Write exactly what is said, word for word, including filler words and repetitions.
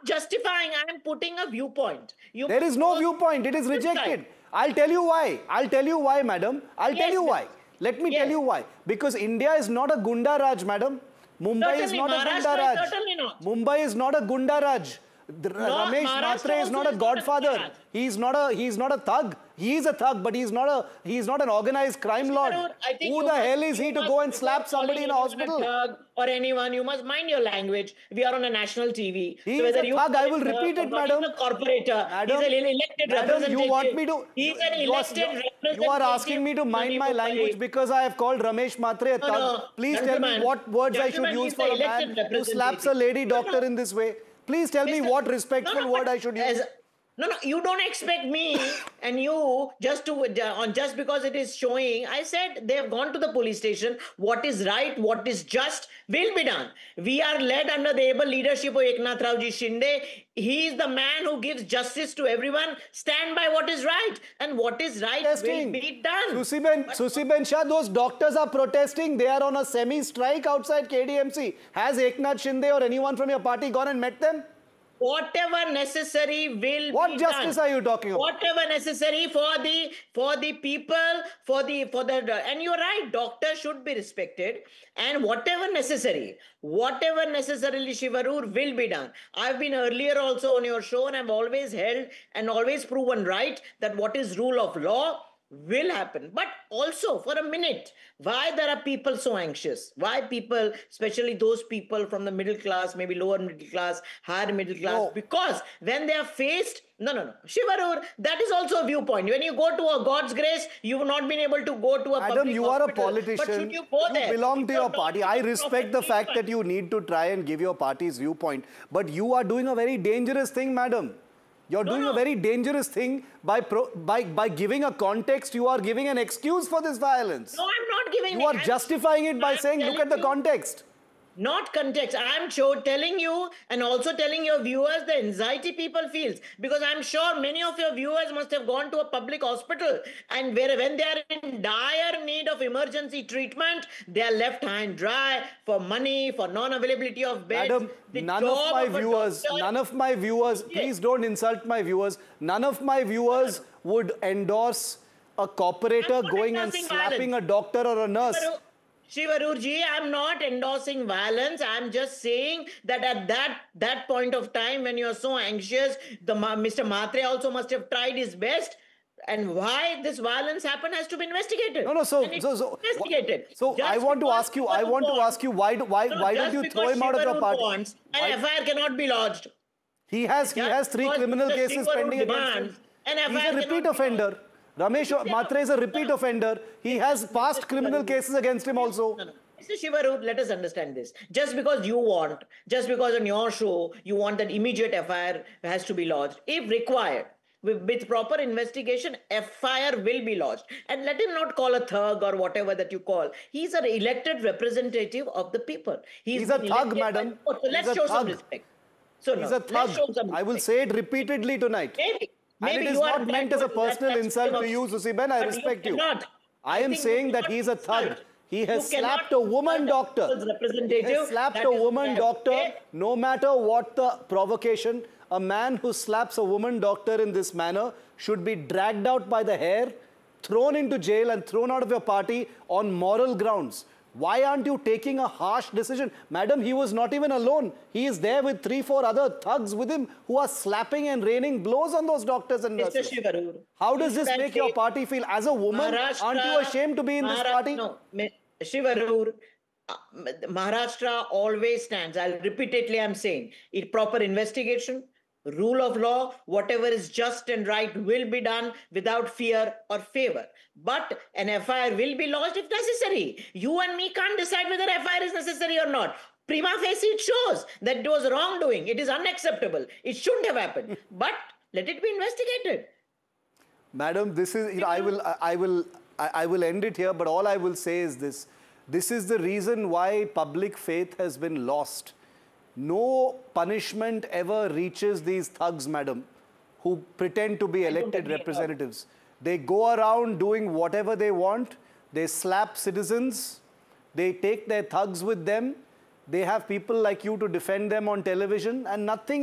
justifying. I'm putting a viewpoint. You there is no viewpoint. It is rejected. I'll tell you why. I'll tell you why, madam. I'll yes, tell you why. Let me yes. tell you why. Because India is not a Gunda Raj, madam. Mumbai certainly, is not a Gunda Raj. Certainly not. Mumbai is not a Gunda Raj. The, no, Ramesh Mhatre is not a godfather. He's not a he's not a thug. He is a thug, but he's not a he's not an organized crime lord. Who the hell is he to go and slap somebody in a hospital? Thug or anyone, you must mind your language. We are on a national T V. He so is a thug. I will repeat it, madam. He's a corporator. Madam, he's an elected madam, representative. you want me to? He's an elected you, representative. You are asking me to mind my language because I have called Ramesh Mhatre a thug. No, no. Please tell me what words I should use for a man who slaps a lady doctor in this way. Please tell Mister me what respectful no, no, word I should use. As, no, no, you don't expect me and you just to on just because it is showing. I said they have gone to the police station. What is right, what is just will be done. We are led under the able leadership of Eknath Raoji Shinde. He is the man who gives justice to everyone. Stand by what is right, and what is right Testing. will be done. Susiben, Susiben Shah, those doctors are protesting. They are on a semi-strike outside K D M C. Has Eknath Shinde or anyone from your party gone and met them? Whatever necessary will what be justice done. are you talking about? Whatever necessary for the for the people, for the for the and you're right, doctors should be respected, and whatever necessary, whatever necessarily Shivarur will be done. I've been earlier also on your show, and I've always held and always proven right that what is rule of law will happen. But also for a minute, why there are people so anxious? Why people, especially those people from the middle class, maybe lower middle class, higher middle class, no. because when they are faced, no, no, no. Shivarur, that is also a viewpoint. When you go to a God's grace, you have not been able to go to a Madam, public you hospital. are a politician. But should you go you there? belong to your party. I respect the fact that you need to try and give your party's viewpoint. But you are doing a very dangerous thing, madam. You're no, doing no. a very dangerous thing by, pro, by by giving a context. You are giving an excuse for this violence. No, I'm not giving. You are justifying it by I'm saying, look at the context. Not context. I'm sure telling you and also telling your viewers the anxiety people feels, because I'm sure many of your viewers must have gone to a public hospital, and where when they are in dire need of emergency treatment, they are left high and dry for money, for non-availability of beds. Madam, none of my of viewers, doctor, none of my viewers, yes. please don't insult my viewers. None of my viewers would endorse a corporator going and slapping violence. a doctor or a nurse. Shivarur ji, I'm not endorsing violence. I'm just saying that at that that point of time when you're so anxious, the Mister Mhatre also must have tried his best. And why this violence happened has to be investigated. No, no. So, so, so, investigated. So, just I want to ask you. I want to ask you why. Why? No, why don't you throw him out of your party? Wants, an F I R cannot be lodged. He has. He has three criminal cases pending against him. He's a repeat offender. Ramesh Mhatre is a repeat offender. He has past criminal cases against him also. No, no. Mister Shivarur, let us understand this. Just because you want, just because on your show, you want that immediate F I R has to be lodged. If required, with, with proper investigation, F I R will be lodged. And let him not call a thug or whatever that you call. He's an elected representative of the people. He's, He's a thug, madam. By, so let's show thug. some respect. So He's no, a thug. I will say it repeatedly tonight. Maybe. Maybe and it is not meant as a personal insult to you, Susiben. I respect you. Cannot. I am saying that he is a thug. He has slapped a woman doctor. He has slapped a woman doctor, no matter what the provocation. A man who slaps a woman doctor in this manner should be dragged out by the hair, thrown into jail and thrown out of your party on moral grounds. Why aren't you taking a harsh decision? Madam, he was not even alone. He is there with three, four other thugs with him who are slapping and raining blows on those doctors and nurses. How does this make your party feel? As a woman, aren't you ashamed to be in this party? No, Shivarur, uh, Maharashtra always stands. I'll repeatedly, I'm saying, it proper investigation, rule of law, whatever is just and right will be done without fear or favor. But an F I R will be lodged if necessary. You and me can't decide whether F I R is necessary or not. Prima facie, it shows that it was wrongdoing. It is unacceptable. It shouldn't have happened. But let it be investigated. Madam, this is, you know, I will, I will, I will end it here, but all I will say is this. This is the reason why public faith has been lost. No punishment ever reaches these thugs, madam, who pretend to be elected representatives. They go around doing whatever they want. They slap citizens. They take their thugs with them. They have people like you to defend them on television, and nothing